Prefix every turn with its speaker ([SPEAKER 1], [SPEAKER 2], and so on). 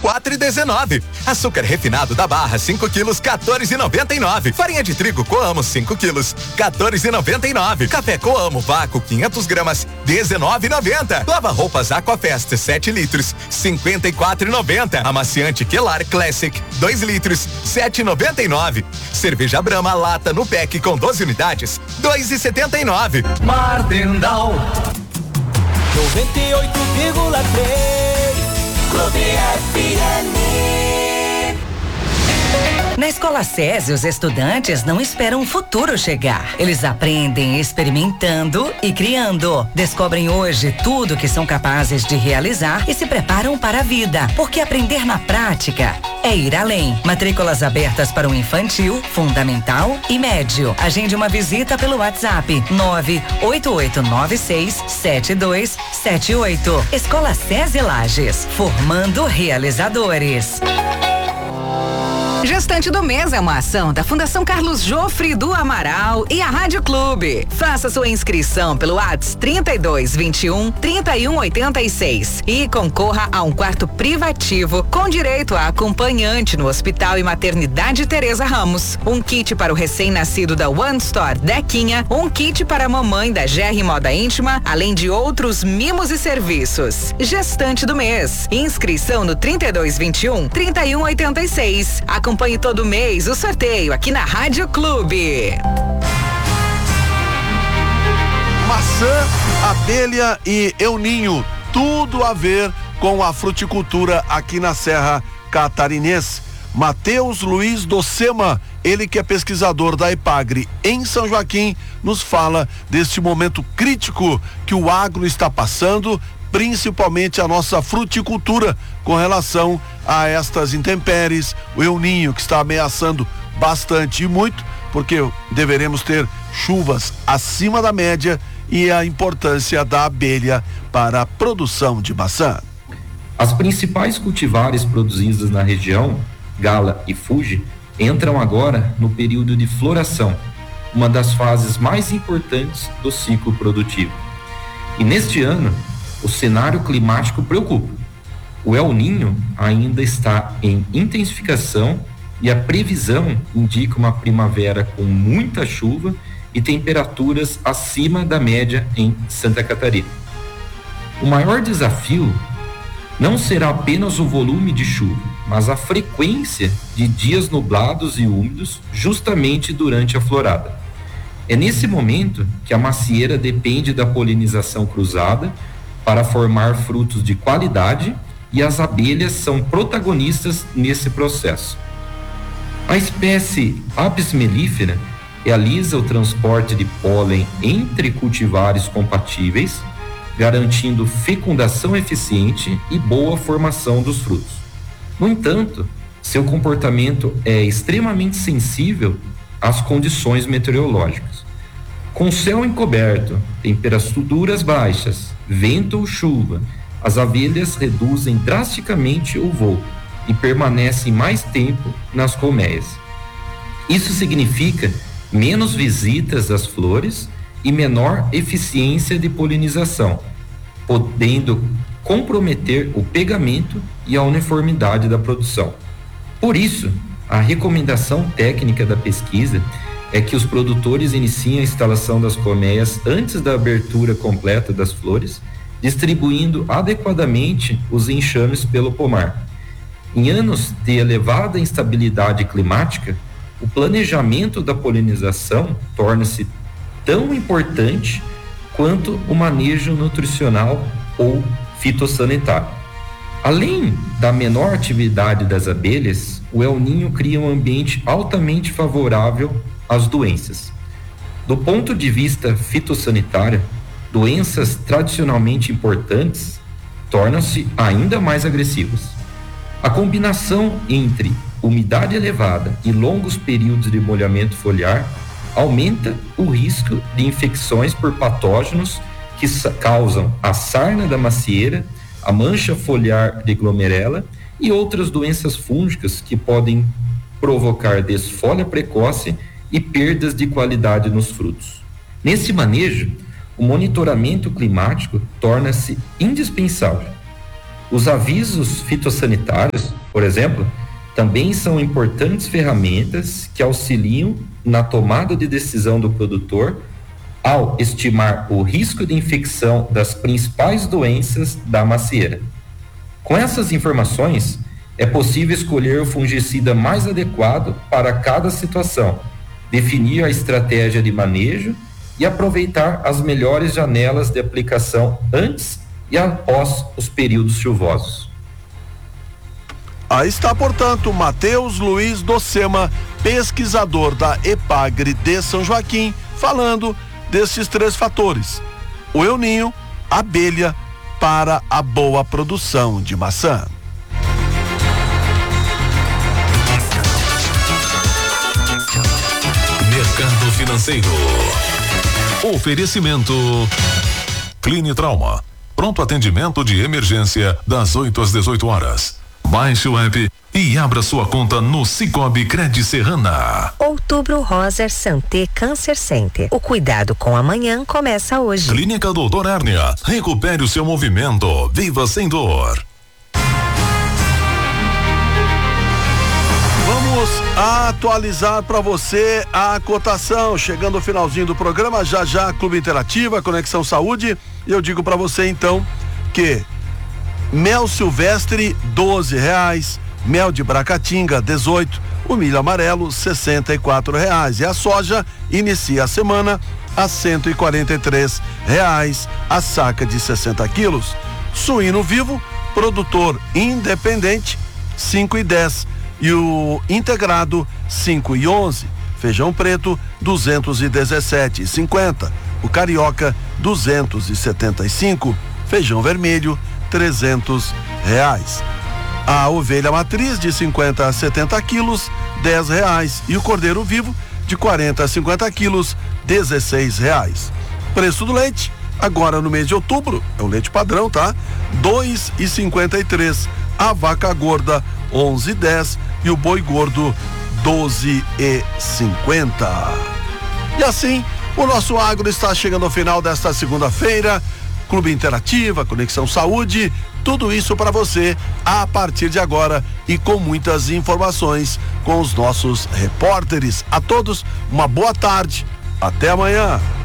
[SPEAKER 1] 24,19. Açúcar refinado da Barra 5 quilos 14,99. Farinha de trigo Coamo 5 quilos 14,99. Café Coamo Vácuo 500 gramas 19,90. Lava roupas Aquafest 7 litros 54,90. Amaciante Quelar Classic 2 litros 7,99. Cerveja Brahma lata no pack com 12 unidades 2,79.
[SPEAKER 2] Martendal 98,3 Clube FM.
[SPEAKER 3] Na Escola SESI, os estudantes não esperam o futuro chegar. Eles aprendem experimentando e criando. Descobrem hoje tudo que são capazes de realizar e se preparam para a vida. Porque aprender na prática é ir além. Matrículas abertas para o infantil, fundamental e médio. Agende uma visita pelo WhatsApp 988967278. Escola SESI Lages, formando realizadores.
[SPEAKER 4] Gestante do Mês é uma ação da Fundação Carlos Jofre do Amaral e a Rádio Clube. Faça sua inscrição pelo WhatsApp 3221-3186 e concorra a um quarto privativo com direito a acompanhante no Hospital e Maternidade Teresa Ramos. Um kit para o recém-nascido da One Store Dequinha, um kit para a mamãe da GR Moda Íntima, além de outros mimos e serviços. Gestante do Mês. Inscrição no 3221-3186. Acompanhe todo mês o sorteio aqui na Rádio Clube.
[SPEAKER 5] Maçã, abelha e euninho, tudo a ver com a fruticultura aqui na Serra Catarinense. Matheus Luiz Docema, ele que é pesquisador da Epagre em São Joaquim, nos fala deste momento crítico que o agro está passando, principalmente a nossa fruticultura com relação a estas intempéries, o El Niño que está ameaçando bastante e muito, porque deveremos ter chuvas acima da média e a importância da abelha para a produção de maçã.
[SPEAKER 6] As principais cultivares produzidas na região, Gala e Fuji, entram agora no período de floração, uma das fases mais importantes do ciclo produtivo. E neste ano, o cenário climático preocupa. O El Niño ainda está em intensificação e a previsão indica uma primavera com muita chuva e temperaturas acima da média em Santa Catarina. O maior desafio não será apenas o volume de chuva, mas a frequência de dias nublados e úmidos justamente durante a florada. É nesse momento que a macieira depende da polinização cruzada para formar frutos de qualidade e as abelhas são protagonistas nesse processo. A espécie Apis mellifera realiza o transporte de pólen entre cultivares compatíveis, garantindo fecundação eficiente e boa formação dos frutos. No entanto, seu comportamento é extremamente sensível às condições meteorológicas. Com céu encoberto, temperaturas baixas, vento ou chuva, as abelhas reduzem drasticamente o voo e permanecem mais tempo nas colmeias. Isso significa menos visitas às flores e menor eficiência de polinização, podendo comprometer o pegamento e a uniformidade da produção. Por isso, a recomendação técnica da pesquisa é que os produtores iniciem a instalação das colmeias antes da abertura completa das flores, distribuindo adequadamente os enxames pelo pomar. Em anos de elevada instabilidade climática, o planejamento da polinização torna-se tão importante quanto o manejo nutricional ou fitossanitário. Além da menor atividade das abelhas, o El Niño cria um ambiente altamente favorável às doenças. Do ponto de vista fitossanitário, doenças tradicionalmente importantes tornam-se ainda mais agressivas. A combinação entre umidade elevada e longos períodos de molhamento foliar aumenta o risco de infecções por patógenos que causam a sarna da macieira, a mancha foliar de glomerela e outras doenças fúngicas que podem provocar desfolha precoce e perdas de qualidade nos frutos. Nesse manejo, o monitoramento climático torna-se indispensável. Os avisos fitossanitários, por exemplo, também são importantes ferramentas que auxiliam na tomada de decisão do produtor ao estimar o risco de infecção das principais doenças da macieira. Com essas informações, é possível escolher o fungicida mais adequado para cada situação, definir a estratégia de manejo e aproveitar as melhores janelas de aplicação antes e após os períodos chuvosos.
[SPEAKER 5] Aí está, portanto, Matheus Luiz Docema, pesquisador da EPAGRE de São Joaquim, falando desses 3 fatores: o El Ninho, a abelha, para a boa produção de maçã.
[SPEAKER 7] Mercado Financeiro. Oferecimento Cline Trauma. Pronto atendimento de emergência das 8 às 18 horas. Baixe o app e abra sua conta no Cicobi Cred Serrana.
[SPEAKER 8] Outubro Rosa Santé Câncer Center. O cuidado com amanhã começa hoje.
[SPEAKER 7] Clínica Doutor Hérnia. Recupere o seu movimento. Viva sem dor.
[SPEAKER 5] Vamos atualizar para você a cotação. Chegando ao finalzinho do programa, já Clube Interativa, Conexão Saúde. Eu digo para você então que mel silvestre R$12, mel de Bracatinga 18, o milho amarelo R$64 e a soja inicia a semana a R$143 a saca de 60 quilos. Suíno vivo, produtor independente R$5,10 e o integrado R$5,11. Feijão preto R$217,50, o carioca R$275, feijão vermelho R$300. A ovelha matriz de 50 a 70 quilos R$10 e o cordeiro vivo de 40 a 50 quilos R$16. Preço do leite agora no mês de outubro é o leite padrão, tá? R$2,53. A vaca gorda R$11,10 e o boi gordo R$12,50. E assim o nosso agro está chegando ao final desta segunda-feira. Clube Interativa, Conexão Saúde, tudo isso para você a partir de agora e com muitas informações com os nossos repórteres. A todos, uma boa tarde. Até amanhã.